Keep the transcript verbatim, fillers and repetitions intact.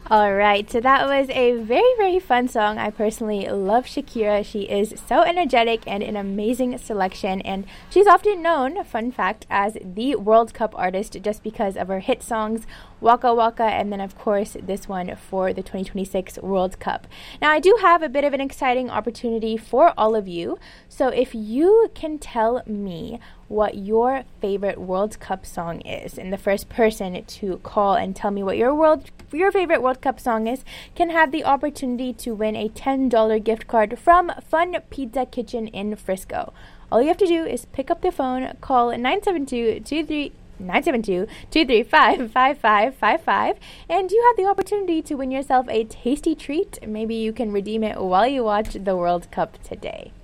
All right, so that was a very, very fun song. I personally love Shakira. She is so energetic and an amazing selection, and she's often known, fun fact, as the World Cup artist just because of her hit songs, Waka Waka, and then, of course, this one for the twenty twenty-six World Cup. Now, I do have a bit of an exciting opportunity for all of you, so if you can tell me what your favorite World Cup song is, and the first person to call and tell me what your world your favorite World Cup song is can have the opportunity to win a ten dollars gift card from Fun Pizza Kitchen in Frisco. All you have to do is pick up the phone, call nine seven two, two three nine seven two, two three five, five five five five, and you have the opportunity to win yourself a tasty treat. Maybe you can redeem it while you watch the World Cup today.